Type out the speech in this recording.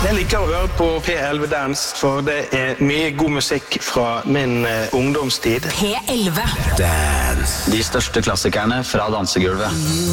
Jeg liker å høre på P11 Dance, for det mye god musikk fra min ungdomstid. P11 Dance. De største klassikerne fra dansegulvet.